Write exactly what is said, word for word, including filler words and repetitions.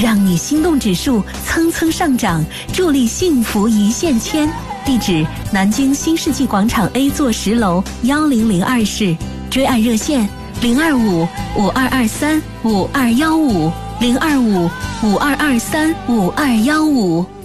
让你心动指数蹭蹭上涨，助力幸福一线牵。地址：南京新世纪广场 A 座十楼幺零零二室。追爱热线：零二五五二二三五二幺五零二五五二二三五二幺五。